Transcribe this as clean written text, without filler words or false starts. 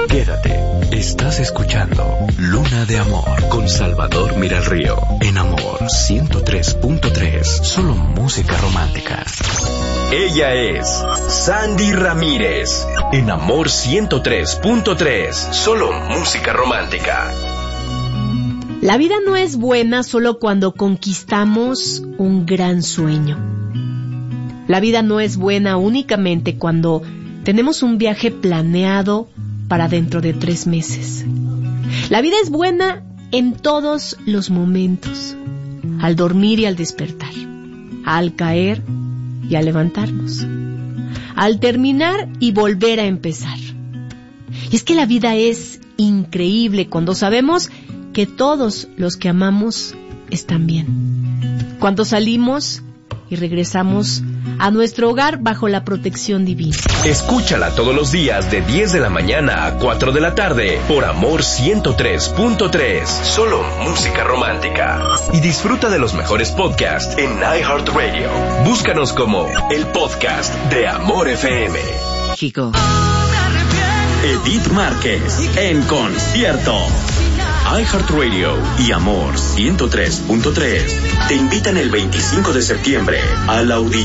Quédate, estás escuchando Luna de Amor con Salvador Miralrío en Amor 103.3, solo música romántica. Ella es Sandy Ramírez en Amor 103.3, solo música romántica. La vida no es buena solo cuando conquistamos un gran sueño. La vida no es buena únicamente cuando tenemos un viaje planeado para dentro de 3 meses. La vida es buena en todos los momentos, al dormir y al despertar, al caer y al levantarnos, al terminar y volver a empezar. Y es que la vida es increíble cuando sabemos que todos los que amamos están bien. Cuando salimos y regresamos a nuestro hogar bajo la protección divina. Escúchala todos los días de 10 de la mañana a 4 de la tarde por Amor 103.3, solo música romántica. Y disfruta de los mejores podcasts en iHeartRadio. Búscanos como el podcast de Amor FM. Chico. Edith Márquez en concierto. iHeartRadio y Amor 103.3 te invitan el 25 de septiembre al Auditorio